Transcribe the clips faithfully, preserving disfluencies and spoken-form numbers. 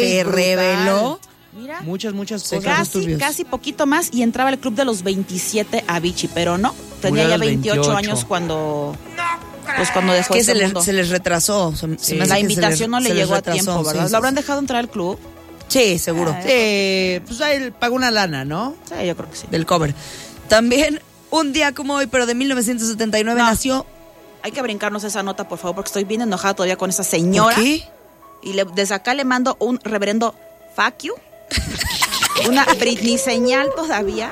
se brutal. reveló. Mira, Muchas, muchas cosas. casi, casi poquito más y entraba al club de los veintisiete Avicii, pero no, tenía Murió a ya los veintiocho veintiocho años cuando, pues cuando dejó Que este se les, mundo. se les retrasó. Se, se me hace La que se invitación les- no le se les llegó a retrasó, tiempo, sí, ¿verdad? sí, ¿Lo habrán sí. dejado entrar al club? Sí, seguro. Sí, pues ahí pagó una lana, ¿no? Sí, yo creo que sí. Del cover. También, un día como hoy, pero de mil novecientos setenta y nueve, No. nació... Hay que brincarnos esa nota, por favor, porque estoy bien enojada todavía con esa señora. ¿Por qué? Y le, desde acá le mando un reverendo fuck you. Una Britney señal todavía.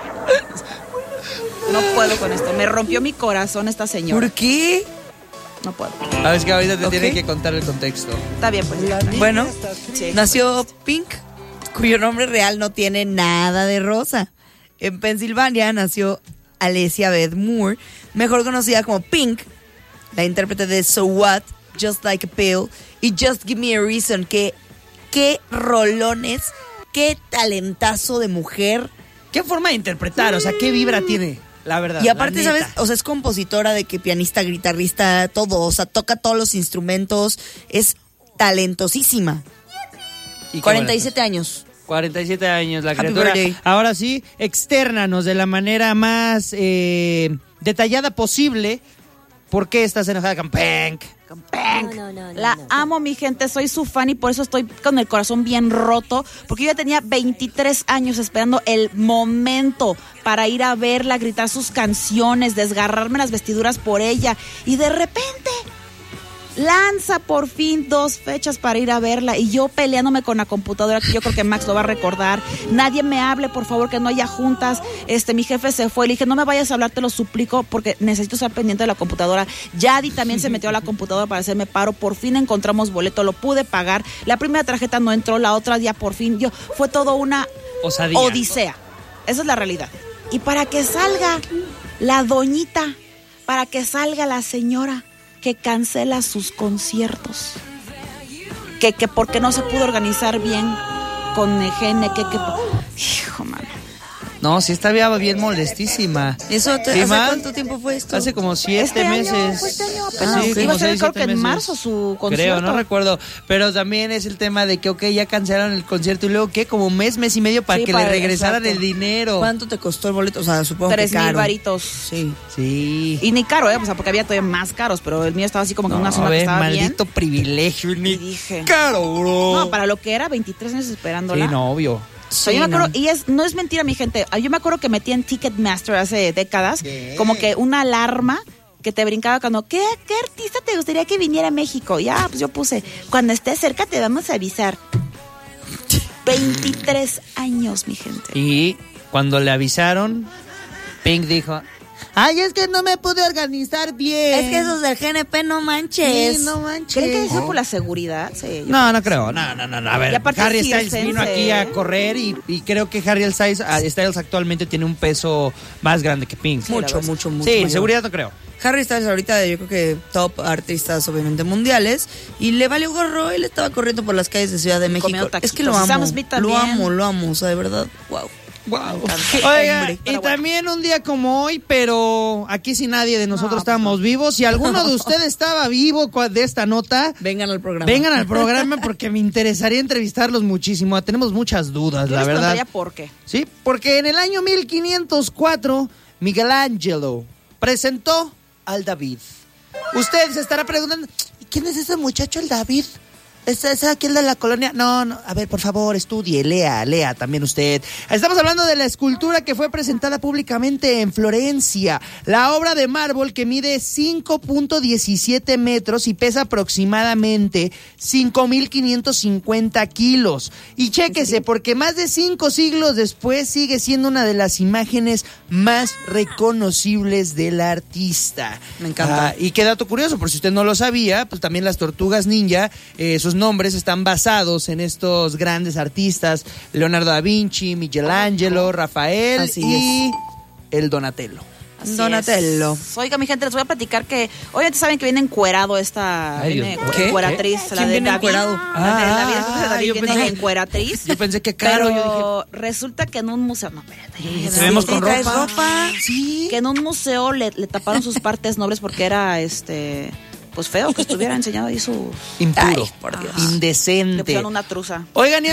No puedo con esto. Me rompió mi corazón esta señora. ¿Por qué? No puedo. A ver, es que ahorita te Ok. tienen que contar el contexto. Está bien, pues. ya. Bueno, Sí. nació Pink, cuyo nombre real no tiene nada de rosa. En Pensilvania nació Alessia Beth Moore, mejor conocida como Pink, la intérprete de So What, Just Like a Pill y Just Give Me a Reason. Que, qué rolones, qué talentazo de mujer. ¿Qué forma de interpretar? O sea, ¿qué vibra tiene? La verdad. Y aparte, la neta. ¿sabes? O sea, es compositora de que pianista, guitarrista, todo. O sea, toca todos los instrumentos. Es talentosísima. ¿Y qué cuarenta y bueno, siete años. cuarenta y siete años la Happy criatura. birthday. Ahora sí, extérnanos de la manera más eh, detallada posible. ¿Por qué estás enojada con Pink? Con Pink. La amo, mi gente, soy su fan y por eso estoy con el corazón bien roto, porque yo ya tenía veintitrés años esperando el momento para ir a verla, gritar sus canciones, desgarrarme las vestiduras por ella, y de repente lanza por fin dos fechas para ir a verla y yo peleándome con la computadora, que yo creo que Max lo va a recordar. Nadie me hable, por favor, que no haya juntas. Este, mi jefe se fue, le dije, no me vayas a hablar, te lo suplico, porque necesito estar pendiente de la computadora. Yadi también se metió a la computadora para hacerme paro. Por fin encontramos boleto, lo pude pagar. La primera tarjeta no entró, la otra ya por fin. Yo, fue todo una Osadía. odisea. Esa es la realidad. Y para que salga la doñita, para que salga la señora que cancela sus conciertos, que, que porque no se pudo organizar bien con Egene, que, que, hijo, mano. No, sí estaba bien molestísima. ¿Eso te- ¿Y hace más? cuánto tiempo fue esto? Hace como siete Este año, meses. fue este año Sí, apenas. como Iba a ser, seis, creo siete que en meses. marzo su concierto. Creo, no recuerdo. Pero también es el tema de que, ok, ya cancelaron el concierto y luego, ¿qué? Como un mes, mes y medio para Sí, que para- le regresaran exacto. el dinero. ¿Cuánto te costó el boleto? O sea, supongo Tres que mil caro. varitos. Sí. Sí. Y ni caro, ¿eh? O sea, porque había todavía más caros, pero el mío estaba así como que en una No, zona a que ver, estaba bien. maldito privilegio. Y Ni dije, caro, bro. no, para lo que era, veintitrés años esperándola. Sí, no, obvio. O sea, yo me Sí, acuerdo, no. y es, no es mentira, mi gente. Yo me acuerdo que metí en Ticketmaster hace décadas, como que una alarma que te brincaba cuando, ¿qué, qué artista te gustaría que viniera a México? Ya, pues yo puse, cuando estés cerca te vamos a avisar. veintitrés años, mi gente. Y cuando le avisaron, Pink dijo, ay, es que no me pude organizar bien. Es que esos del G N P no manches. Sí, no manches. ¿Creen que eso por la seguridad? Sí, yo- No, no creo, no, no, no, no. A ver, Y aparte Harry sí, Styles el vino sense. aquí a correr y, y creo que Harry Styles, ah, Styles actualmente tiene un peso más grande que Pink. Mucho, verdad. mucho, mucho. Sí, mayor. seguridad no creo. Harry Styles ahorita yo creo que top artistas obviamente mundiales y le valió gorro, él estaba corriendo por las calles de Ciudad de México. Comiendo Es que taquitos. lo amo, Sam Smith lo también. amo, lo amo, o sea, de verdad, wow. Wow. Qué Oiga, hombre. y Pero bueno. también un día como hoy, pero aquí si nadie de nosotros No, estábamos vivos. Si alguno de ustedes estaba vivo cua- de esta nota, Vengan al programa. vengan al programa porque me interesaría entrevistarlos muchísimo. Tenemos muchas dudas, Yo la les verdad. preguntaría por qué. Sí, porque en el año mil quinientos cuatro, Michelangelo presentó al David. Usted se estará preguntando, ¿y quién es ese muchacho, el David? ¿Es, es aquel de la colonia? No, no, a ver, por favor, estudie, lea, lea también usted. Estamos hablando de la escultura que fue presentada públicamente en Florencia. La obra de mármol que mide cinco punto diecisiete metros y pesa aproximadamente cinco mil quinientos cincuenta kilos. Y chéquese, porque más de cinco siglos después sigue siendo una de las imágenes más reconocibles del artista. Me encanta. Ah, y qué dato curioso, por si usted no lo sabía, pues también las tortugas ninja, eh, sus nombres están basados en estos grandes artistas, Leonardo da Vinci, Michelangelo, Rafael Así y el Donatello. Así Donatello. es. Oiga, mi gente, les voy a platicar que obviamente saben que viene encuerado esta Ay, viene Dios mío. ¿Qué? encueratriz, ¿Qué? la ¿Quién de viene David. encuerado? La de Ah, David, entonces ah, David yo viene pensé- encueratriz. Yo pensé que caro, Pero yo resulta que en un museo, no, espérate. Se vemos Sí, con traes ropa. ropa. Sí. Que en un museo le, le taparon sus partes nobles porque era este pues feo que estuviera enseñado ahí su Impuro, Ay, por Dios. le indecente. pusieron una truza. Oigan, y